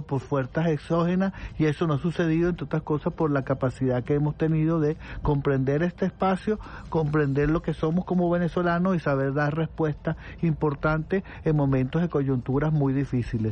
por fuerzas exógenas, y eso no ha sucedido, entre otras cosas, por la capacidad que hemos tenido de comprender este espacio, comprender lo que somos como venezolanos y saber dar respuestas importantes en momentos de coyunturas muy difíciles.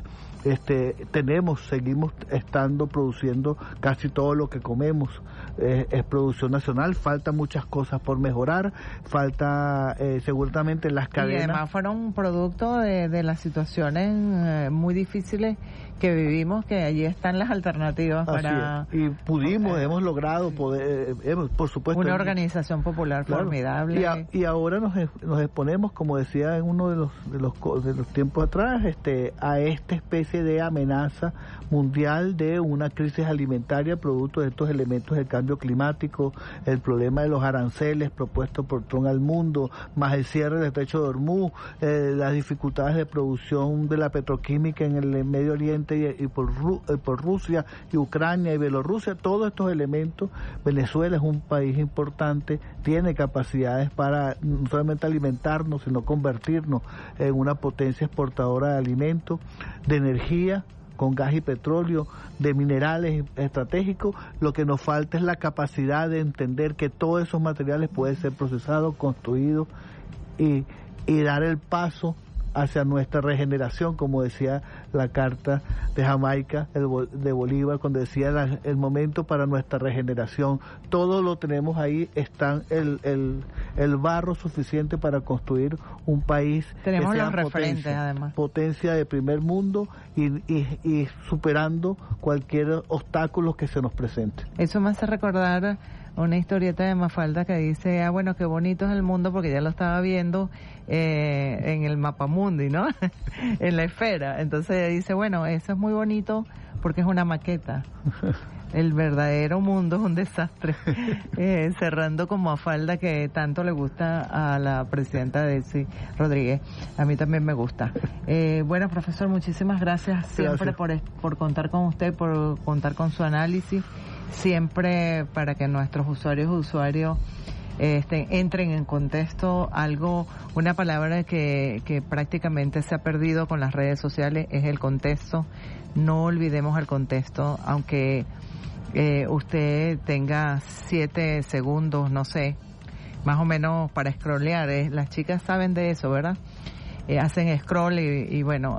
Seguimos produciendo casi todo lo que comemos, es producción nacional, falta muchas cosas por mejorar, falta seguramente las cadenas. Y además fueron producto de las situaciones muy difíciles que vivimos, que allí están las alternativas para... Y hemos logrado por supuesto... Una organización popular formidable. Y ahora nos exponemos, como decía en uno de los tiempos atrás, a esta especie de amenaza mundial de una crisis alimentaria producto de estos elementos del cambio climático, el problema de los aranceles propuestos por Trump al mundo, más el cierre del Estrecho de Hormuz, las dificultades de producción de la petroquímica en el Medio Oriente y por Rusia y Ucrania y Bielorrusia, todos estos elementos. Venezuela es un país importante, tiene capacidades para no solamente alimentarnos, sino convertirnos en una potencia exportadora de alimentos, de energía, con gas y petróleo, de minerales estratégicos. Lo que nos falta es la capacidad de entender que todos esos materiales pueden ser procesados, construidos y dar el paso hacia nuestra regeneración, como decía la carta de Jamaica, de Bolívar, cuando decía el momento para nuestra regeneración. Todo lo tenemos ahí, está el barro suficiente para construir un país. Tenemos que sea los referentes, además. Potencia de primer mundo y superando cualquier obstáculo que se nos presente. Eso me hace recordar una historieta de Mafalda que dice, bueno, qué bonito es el mundo, porque ya lo estaba viendo en el mapamundi, ¿no? En la esfera. Entonces dice, bueno, eso es muy bonito porque es una maqueta. El verdadero mundo es un desastre. Cerrando con Mafalda, que tanto le gusta a la presidenta Delcy Rodríguez. A mí también me gusta. Bueno, profesor, muchísimas gracias siempre por contar con usted, por contar con su análisis, siempre para que nuestros usuarios entren en contexto. Una palabra que prácticamente se ha perdido con las redes sociales es el contexto. No olvidemos el contexto, aunque usted tenga 7 segundos, no sé, más o menos para scrollear. Las chicas saben de eso, ¿verdad? Hacen scroll y bueno,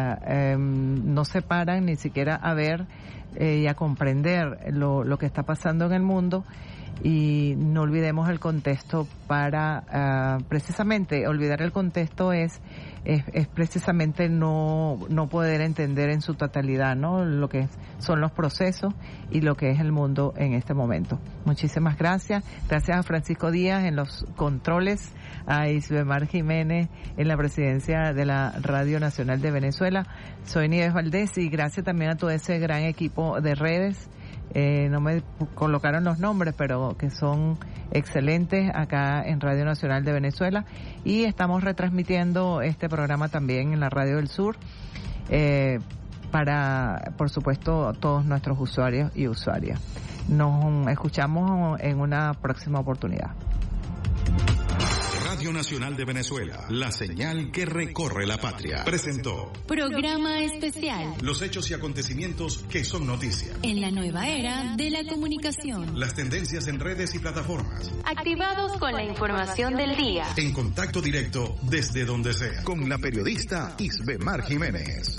no se paran ni siquiera a ver y a comprender lo que está pasando en el mundo. Y no olvidemos el contexto para precisamente olvidar el contexto es precisamente no poder entender en su totalidad, ¿no?, lo que son los procesos y lo que es el mundo en este momento. Muchísimas gracias a Francisco Díaz en los controles, a Isbemar Jiménez en la presidencia de la Radio Nacional de Venezuela. Soy Nieves Valdés, y gracias también a todo ese gran equipo de redes. No me colocaron los nombres, pero que son excelentes acá en Radio Nacional de Venezuela, y estamos retransmitiendo este programa también en la Radio del Sur para, por supuesto, todos nuestros usuarios y usuarias. Nos escuchamos en una próxima oportunidad. Radio Nacional de Venezuela, la señal que recorre la patria, presentó Programa Especial. Los hechos y acontecimientos que son noticia En la nueva era de la comunicación. Las tendencias en redes y plataformas. Activados con la información del día. En contacto directo desde donde sea. Con la periodista Isbemar Jiménez.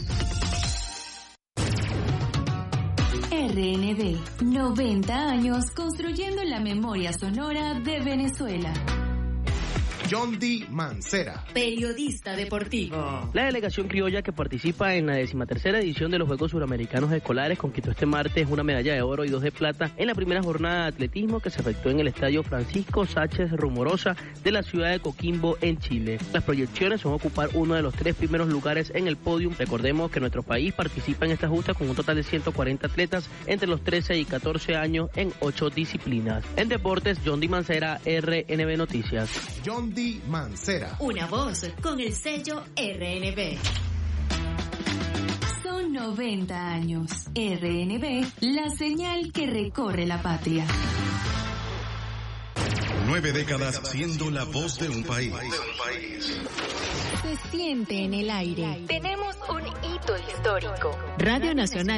RNB, 90 años construyendo la memoria sonora de Venezuela. Yondi Mancera, periodista deportivo. La delegación criolla, que participa en la 13ª edición de los Juegos Suramericanos Escolares, conquistó este martes una medalla de oro y 2 de plata en la primera jornada de atletismo que se efectuó en el estadio Francisco Sánchez Rumorosa de la ciudad de Coquimbo, en Chile. Las proyecciones son ocupar uno de los 3 primeros lugares en el podium. Recordemos que nuestro país participa en esta justa con un total de 140 atletas entre los 13 y 14 años en 8 disciplinas. En deportes, Yondi Mancera, RNB Noticias. Yondi Mancera. Una voz con el sello RNB. Son 90 años. RNB, la señal que recorre la patria. 9 décadas siendo la voz de un país. Se siente en el aire. Tenemos un hito histórico. Radio Nacional